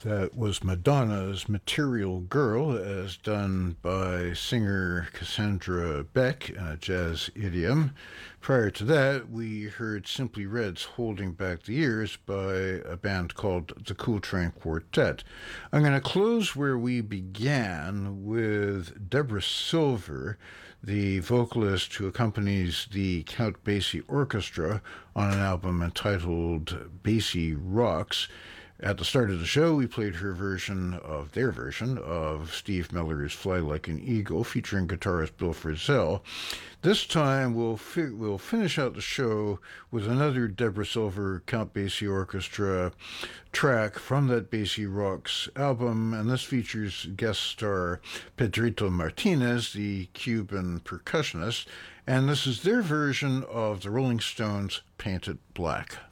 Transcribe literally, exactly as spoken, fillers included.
That was Madonna's Material Girl, as done by singer Cassandra Beck in a jazz idiom. Prior to that, we heard Simply Red's Holding Back the Years by a band called the Coltrane Quartet. I'm going to close where we began with Deborah Silver, the vocalist who accompanies the Count Basie Orchestra on an album entitled Basie Rocks. At the start of the show, we played her version of their version of Steve Miller's Fly Like an Eagle, featuring guitarist Bill Frisell. This time, we'll fi- we'll finish out the show with another Deborah Silver Count Basie Orchestra track from that Basie Rocks album, and this features guest star Pedrito Martinez, the Cuban percussionist, and this is their version of the Rolling Stones' Paint It Black.